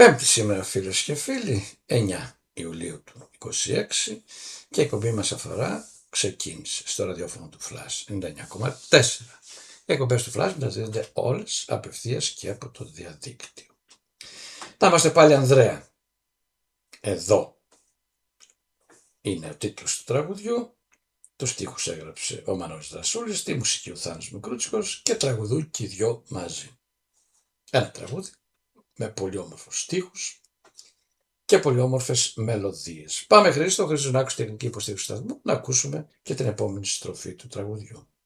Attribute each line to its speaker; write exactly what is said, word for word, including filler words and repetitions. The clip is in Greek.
Speaker 1: Πέμπτη σήμερα, φίλες και φίλοι, εννιά Ιουλίου του είκοσι έξι, και η εκπομπή μας αφορά, ξεκίνησε στο ραδιόφωνο του Flash ενενήντα εννιά κόμμα τέσσερα. Οι εκπομπές του Flash μεταδίδονται όλες απευθείας και από το διαδίκτυο. Να είμαστε πάλι, Ανδρέα. Εδώ είναι ο τίτλος του τραγουδιού. Τους στίχους έγραψε ο Μανώλης Δρασούλης, τη μουσική ο Θάνος Μικρούτσικος και τραγουδούν και οι δυο μαζί. Ένα τραγούδι με πολύ όμορφους στίχους και πολύ όμορφες μελωδίες. Πάμε, Χρήστο, Χρήστος Νάκος, τεχνική υποστήριξη του σταθμού, να ακούσουμε και την επόμενη στροφή του τραγουδιού.